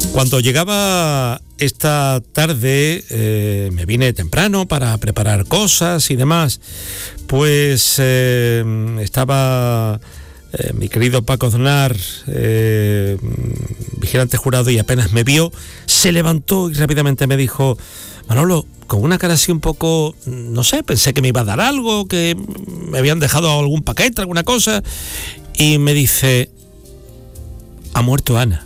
Cuando llegaba esta tarde, me vine temprano para preparar cosas y demás, pues estaba mi querido Paco Aznar, vigilante jurado, y apenas me vio, se levantó y rápidamente me dijo: Manolo, con una cara así un poco, no sé, pensé que me iba a dar algo, que me habían dejado algún paquete, alguna cosa, y me dice: ha muerto Ana.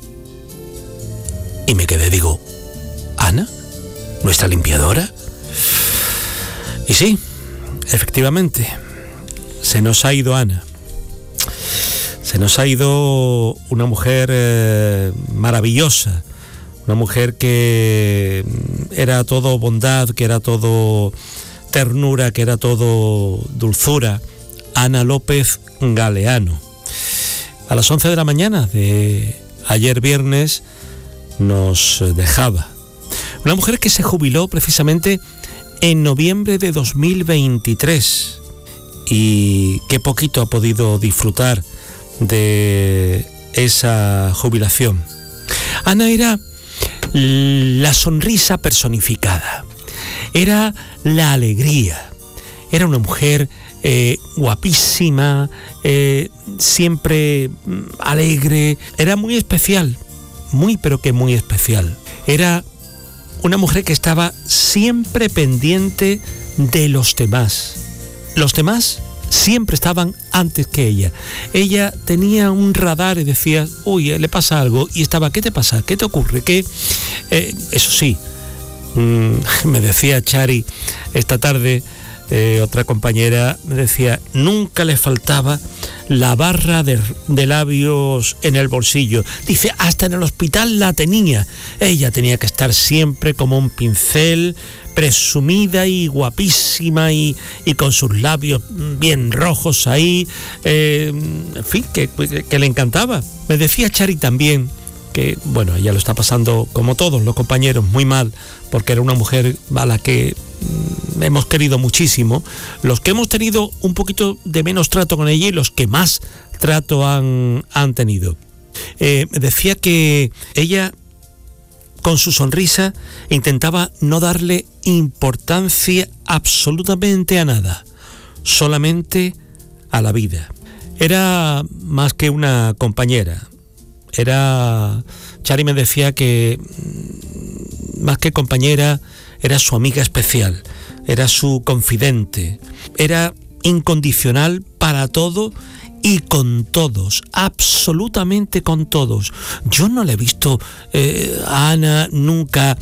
Y me quedé, digo, ¿Ana? ¿Nuestra limpiadora? Y sí, efectivamente, se nos ha ido Ana. Se nos ha ido una mujer maravillosa, una mujer que era todo bondad, que era todo ternura, que era todo dulzura. Ana López Galeano. A las 11 de la mañana de ayer viernes nos dejaba. Una mujer que se jubiló precisamente en noviembre de 2023 y que poquito ha podido disfrutar de esa jubilación. Ana era la sonrisa personificada, era la alegría, era una mujer guapísima, siempre alegre, era muy especial, muy pero que muy especial. Era una mujer que estaba siempre pendiente de los demás. Los demás siempre estaban antes que ella. Ella tenía un radar y decía: uy, le pasa algo, y estaba: ¿qué te pasa? ¿Qué te ocurre? ¿Qué? Eso sí, me decía Chari esta tarde, otra compañera, me decía: nunca le faltaba la barra de labios en el bolsillo. Dice, hasta en el hospital la tenía. Ella tenía que estar siempre como un pincel, presumida y guapísima, y con sus labios bien rojos ahí, en fin, que le encantaba. Me decía Chari también que, bueno, ella lo está pasando como todos los compañeros muy mal, porque era una mujer a la que hemos querido muchísimo, los que hemos tenido un poquito de menos trato con ella y los que más trato han tenido. Decía que ella, con su sonrisa, intentaba no darle importancia absolutamente a nada, solamente a la vida. Era más que una compañera. Chari me decía que más que compañera, era su amiga especial, era su confidente, era incondicional para todo y con todos, absolutamente con todos. Yo no le he visto a Ana nunca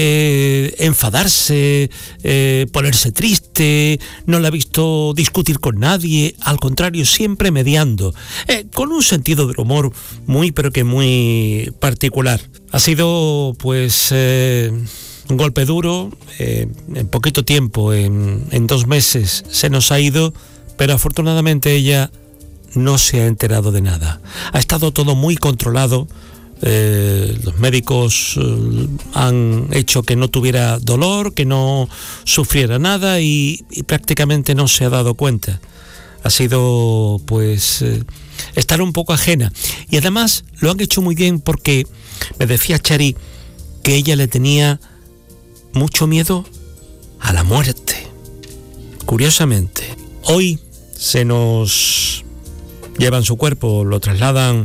enfadarse, ponerse triste, no la he visto discutir con nadie, al contrario, siempre mediando, con un sentido del humor muy, pero que muy particular. Ha sido, pues, un golpe duro, en poquito tiempo, en 2 meses se nos ha ido, pero afortunadamente ella no se ha enterado de nada. Ha estado todo muy controlado, los médicos han hecho que no tuviera dolor, que no sufriera nada, y prácticamente no se ha dado cuenta. Ha sido, pues, estar un poco ajena. Y además lo han hecho muy bien, porque me decía Chari que ella le tenía mucho miedo a la muerte. Curiosamente, hoy se nos llevan su cuerpo, lo trasladan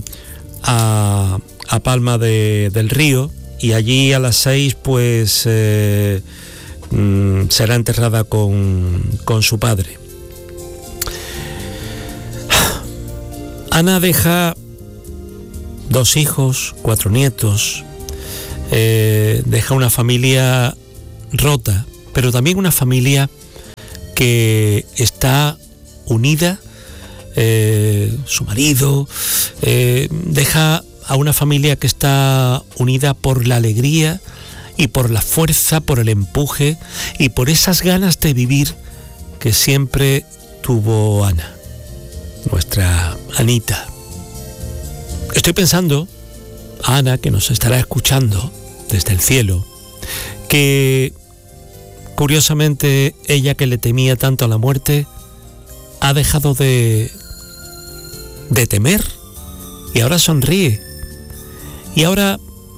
a Palma del Río, y allí a las 6 pues será enterrada con su padre. Ana deja 2 hijos, 4 nietos, deja una familia rota, pero también una familia que está unida. Su marido deja a una familia que está unida por la alegría y por la fuerza, por el empuje y por esas ganas de vivir que siempre tuvo Ana, nuestra Anita. Estoy pensando, Ana, que nos estará escuchando desde el cielo, que curiosamente ella, que le temía tanto a la muerte, ha dejado de temer, y ahora sonríe, y ahora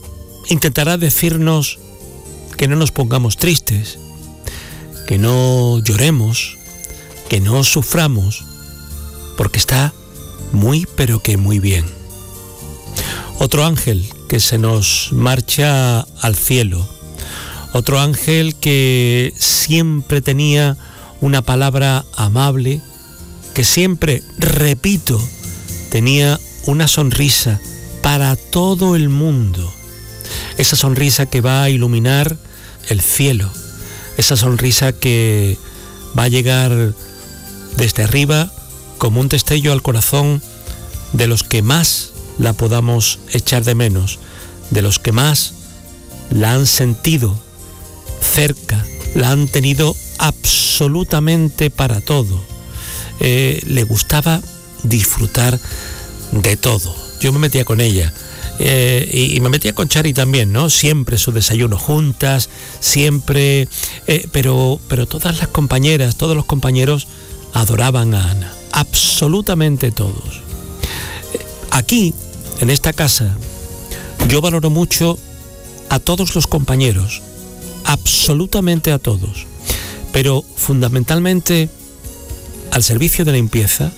intentará decirnos que no nos pongamos tristes, que no lloremos, que no suframos, porque está muy pero que muy bien. Otro ángel que se nos marcha al cielo, otro ángel que siempre tenía una palabra amable, que siempre, repito, tenía una sonrisa para todo el mundo. Esa sonrisa que va a iluminar el cielo, esa sonrisa que va a llegar desde arriba como un destello al corazón de los que más la podamos echar de menos, de los que más la han sentido cerca, la han tenido absolutamente para todo. Le gustaba disfrutar de todo. Yo me metía con ella y me metía con Chari también, ¿no? Siempre su desayuno juntas, siempre, pero todas las compañeras, todos los compañeros adoraban a Ana, absolutamente todos. Aquí, en esta casa, yo valoro mucho a todos los compañeros, absolutamente a todos, pero fundamentalmente al servicio de limpieza,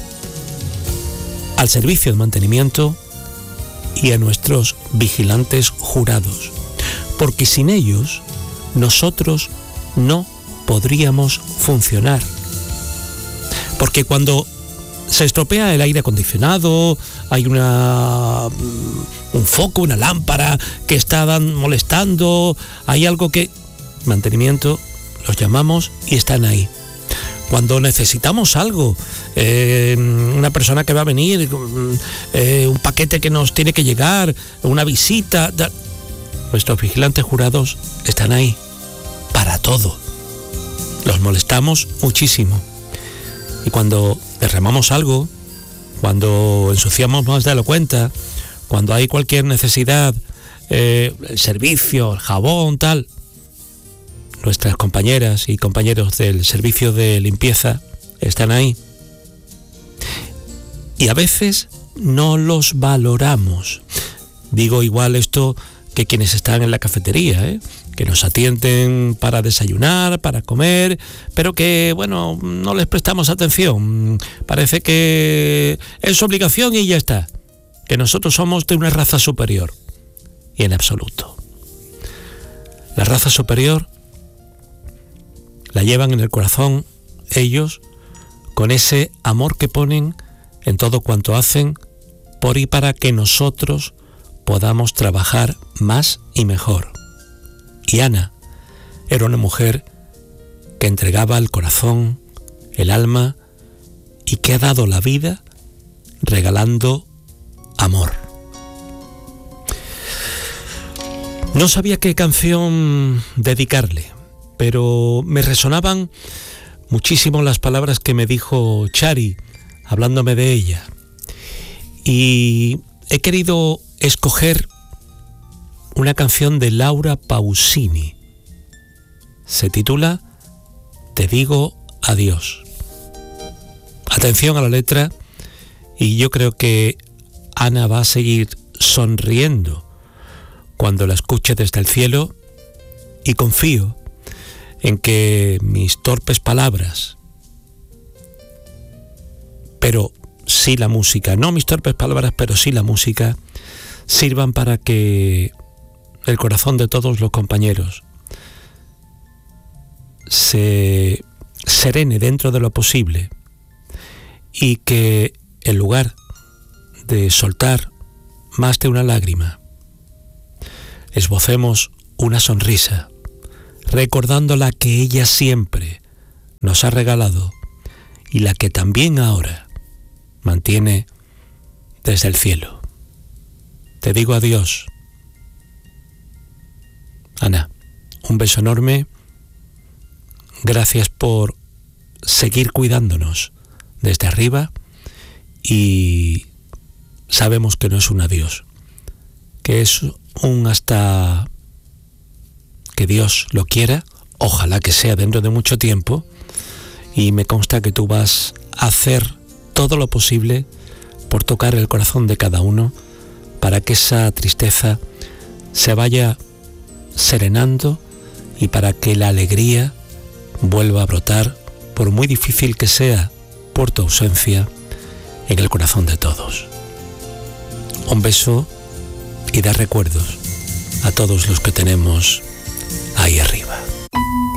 al servicio de mantenimiento y a nuestros vigilantes jurados, porque sin ellos nosotros no podríamos funcionar. Porque cuando se estropea el aire acondicionado, hay un foco, una lámpara que está molestando, hay algo que... mantenimiento, los llamamos y están ahí. Cuando necesitamos algo, una persona que va a venir, un paquete que nos tiene que llegar, una visita, nuestros vigilantes jurados están ahí para todo. Los molestamos muchísimo. Y cuando derramamos algo, cuando ensuciamos más de la cuenta, cuando hay cualquier necesidad, el servicio, el jabón, tal, nuestras compañeras y compañeros del servicio de limpieza están ahí. Y a veces no los valoramos. Digo igual esto que quienes están en la cafetería, que nos atienden para desayunar, para comer, pero que, bueno, no les prestamos atención. Parece que es su obligación y ya está. Que nosotros somos de una raza superior. Y en absoluto. La raza superior la llevan en el corazón ellos, con ese amor que ponen en todo cuanto hacen por y para que nosotros podamos trabajar más y mejor. Y Ana era una mujer que entregaba el corazón, el alma y que ha dado la vida regalando amor. No sabía qué canción dedicarle, pero me resonaban muchísimo las palabras que me dijo Chari, hablándome de ella. Y he querido escoger una canción de Laura Pausini. Se titula Te digo adiós. Atención a la letra, y yo creo que Ana va a seguir sonriendo cuando la escuche desde el cielo, y confío en que mis torpes palabras, pero sí la música, no mis torpes palabras, pero sí la música, sirvan para que el corazón de todos los compañeros se serene dentro de lo posible y que en lugar de soltar más de una lágrima, esbocemos una sonrisa, recordando la que ella siempre nos ha regalado y la que también ahora mantiene desde el cielo. Te digo adiós, Ana, un beso enorme, gracias por seguir cuidándonos desde arriba, y sabemos que no es un adiós, que es un hasta que Dios lo quiera, ojalá que sea dentro de mucho tiempo, y me consta que tú vas a hacer todo lo posible por tocar el corazón de cada uno para que esa tristeza se vaya serenando y para que la alegría vuelva a brotar, por muy difícil que sea por tu ausencia, en el corazón de todos. Un beso y da recuerdos a todos los que tenemos ahí arriba.